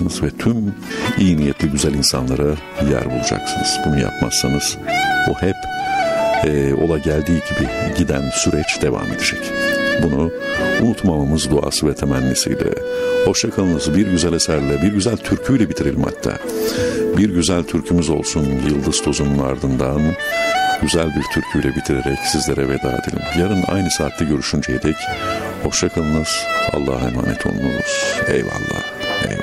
bulacaksınız ve tüm iyi niyetli güzel insanlara yer bulacaksınız. Bunu yapmazsanız o hep ola geldiği gibi giden süreç devam edecek. Bunu unutmamamız duası ve temennisiyle. Hoşçakalınız. Bir güzel eserle, bir güzel türküyle bitirelim hatta. Bir güzel türkümüz olsun Yıldız Tozu'nun ardından. Güzel bir türküyle bitirerek sizlere veda edelim. Yarın aynı saatte görüşünceye dek hoşçakalınız. Allah'a emanet olunuz. Eyvallah.